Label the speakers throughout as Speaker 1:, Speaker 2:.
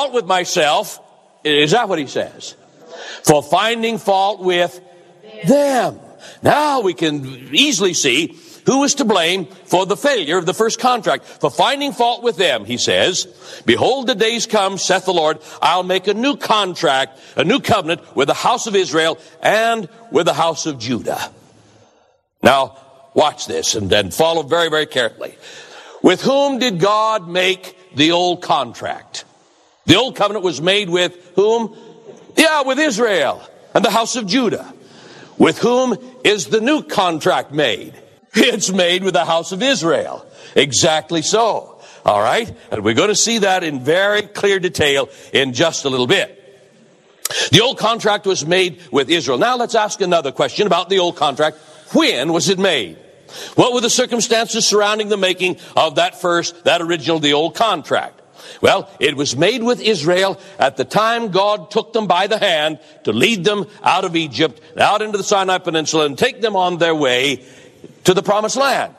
Speaker 1: fault with myself. Is that what he says? For finding fault with them. Now we can easily see who was to blame for the failure of the first contract. For finding fault with them, he says, behold, the days come, saith the Lord, I'll make a new contract, a new covenant with the house of Israel and with the house of Judah. Now, watch this and then follow very, very carefully. With whom did God make the old contract? The old covenant was made with whom? Yeah, with Israel and the house of Judah. With whom is the new contract made? It's made with the house of Israel. Exactly so. All right? And we're going to see that in very clear detail in just a little bit. The old contract was made with Israel. Now let's ask another question about the old contract. When was it made? What were the circumstances surrounding the making of that original, the old contract? Well, it was made with Israel at the time God took them by the hand to lead them out of Egypt, out into the Sinai Peninsula, and take them on their way to the promised land.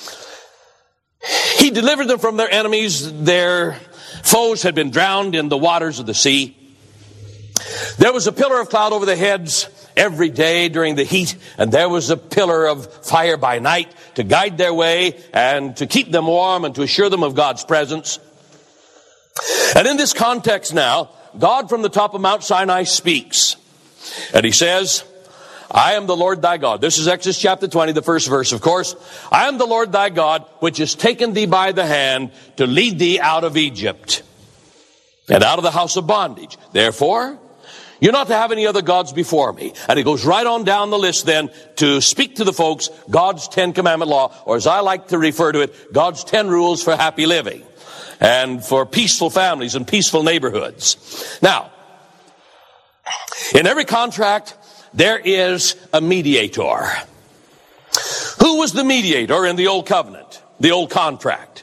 Speaker 1: He delivered them from their enemies. Their foes had been drowned in the waters of the sea. There was a pillar of cloud over their heads every day during the heat, and there was a pillar of fire by night to guide their way and to keep them warm and to assure them of God's presence. And in this context now, God from the top of Mount Sinai speaks. And he says, I am the Lord thy God. This is Exodus chapter 20, the first verse, of course. I am the Lord thy God, which has taken thee by the hand to lead thee out of Egypt and out of the house of bondage. Therefore, you're not to have any other gods before me. And it goes right on down the list then to speak to the folks God's 10 commandment law, or as I like to refer to it, God's 10 rules for happy living and for peaceful families and peaceful neighborhoods. Now, in every contract, there is a mediator. Who was the mediator in the old covenant, the old contract?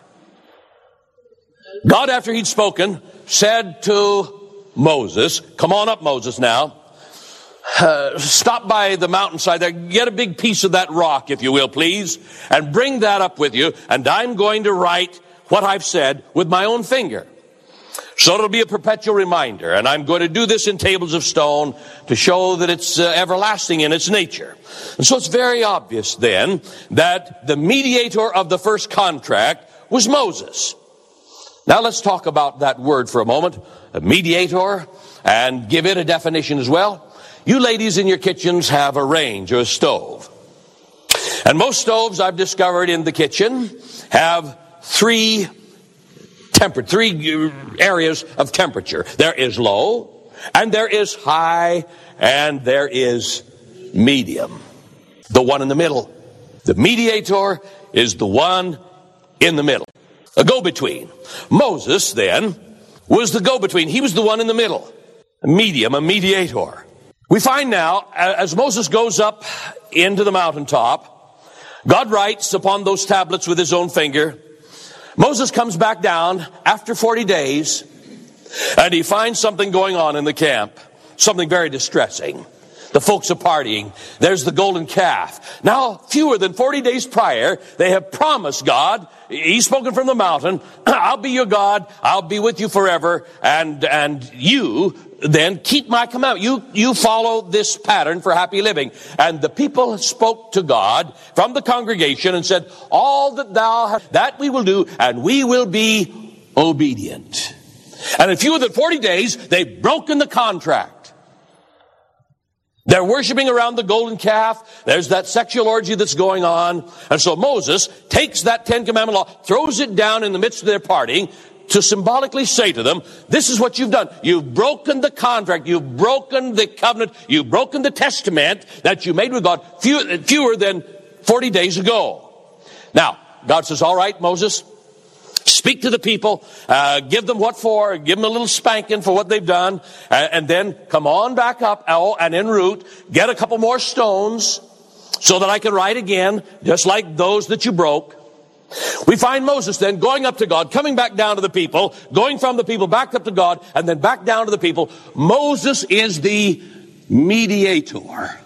Speaker 1: God, after he'd spoken, said to Moses, come on up, Moses, now. Stop by the mountainside there. Get a big piece of that rock, if you will, please, and bring that up with you. And I'm going to write what I've said with my own finger. So it'll be a perpetual reminder. And I'm going to do this in tables of stone to show that it's everlasting in its nature. And so it's very obvious then that the mediator of the first contract was Moses. Now let's talk about that word for a moment, a mediator, and give it a definition as well. You ladies in your kitchens have a range or a stove. And most stoves I've discovered in the kitchen have three areas of temperature. There is low, and there is high, and there is medium. The one in the middle. The mediator is the one in the middle. A go-between. Moses, then, was the go-between. He was the one in the middle. A medium, a mediator. We find now, as Moses goes up into the mountaintop, God writes upon those tablets with his own finger. Moses comes back down after 40 days, and he finds something going on in the camp. Something very distressing. The folks are partying. There's the golden calf. Now, fewer than 40 days prior, they have promised God, he's spoken from the mountain, I'll be your God, I'll be with you forever, and you then keep my commandment. You follow this pattern for happy living. And the people spoke to God from the congregation and said, all that thou hast, that we will do, and we will be obedient. And in fewer than 40 days, they've broken the contract. They're worshiping around the golden calf. There's that sexual orgy that's going on. And so Moses takes that 10 commandment law, throws it down in the midst of their partying to symbolically say to them, this is what you've done. You've broken the contract. You've broken the covenant. You've broken the testament that you made with God fewer than 40 days ago. Now, God says, all right, Moses, speak to the people, give them what for, give them a little spanking for what they've done, and then come on back up, and en route, get a couple more stones so that I can write again, just like those that you broke. We find Moses then going up to God, coming back down to the people, going from the people back up to God, and then back down to the people. Moses is the mediator.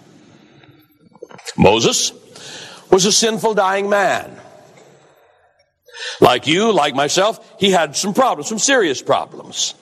Speaker 1: Moses was a sinful, dying man. Like you, like myself, he had some problems, some serious problems.